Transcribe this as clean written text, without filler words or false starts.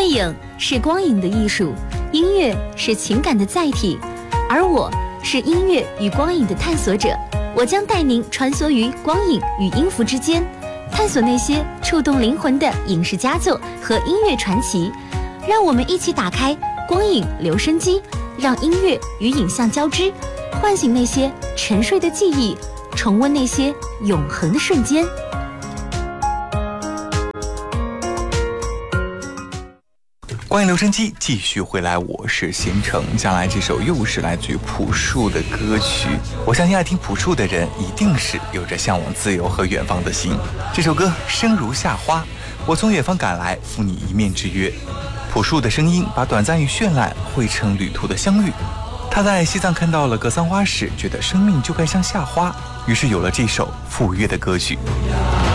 电影是光影的艺术，音乐是情感的载体，而我是音乐与光影的探索者。我将带您穿梭于光影与音符之间，探索那些触动灵魂的影视佳作和音乐传奇。让我们一起打开光影留声机，让音乐与影像交织，唤醒那些沉睡的记忆，重温那些永恒的瞬间。 光影留声机继续回来，我是贤成。将来这首又是来自于朴树的歌曲，我相信爱听朴树的人一定是有着向往自由和远方的心。这首歌声如夏花，我从远方赶来，赴你一面之约。朴树的声音把短暂与绚烂汇成旅途的相遇。他在西藏看到了格桑花时，觉得生命就该像夏花，于是有了这首赴约的歌曲。